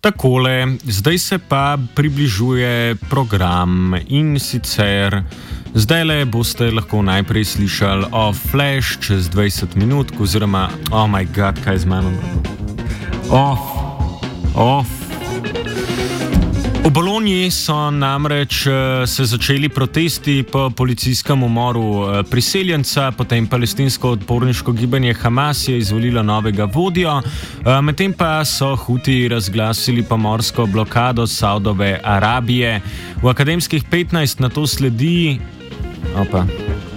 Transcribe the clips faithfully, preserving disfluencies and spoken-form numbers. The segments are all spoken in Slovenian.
Takole, zdaj se pa približuje program in sicer zdajle boste lahko najprej slišali o Flash čez dvajset minut, oziroma, oh my god, kaj z mano? Off, off. V Bologni so namreč se začeli protesti po policijskem umoru priseljenca, potem palestinsko odporniško gibanje Hamas je izvolilo novega vodjo, medtem pa so Huti razglasili pomorsko blokado Saudove Arabije. V akademskih petnajst na to sledi opa,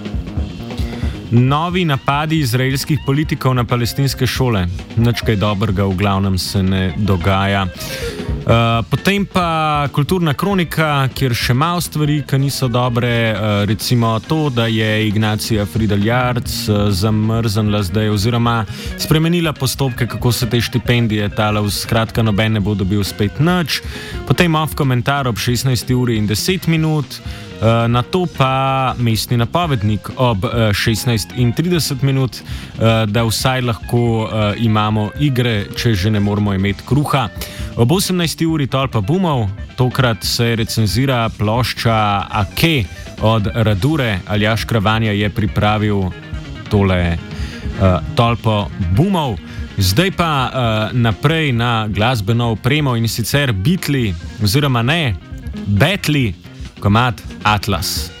novi napadi izraelskih politikov na palestinske šole. Nič kaj dobrega v glavnem se ne dogaja. Uh, potem pa kulturna kronika, kjer še malo stvari, ki niso dobre, uh, recimo to, da je Ignacija Fridl-Jarc uh, zamrznila zdaj oziroma spremenila postopke, kako se te štipendije tale, skratka noben ne bo dobil spet nič. Potem off komentar ob šestnajsti uri in deset minut, uh, na to pa mestni napovednik ob uh, šestnajst in trideset minut, uh, da vsaj lahko uh, imamo igre, če že ne moramo imeti kruha. Ob osemnajsti uri Tolpa bumov, tokrat se recenzira plošča Ake od Radure. Aljaž Kravanja je pripravil tole uh, Tolpo bumov. Zdaj pa uh, naprej na glasbeno opremo in sicer Beatli, oziroma ne, Betli, komad Atlas.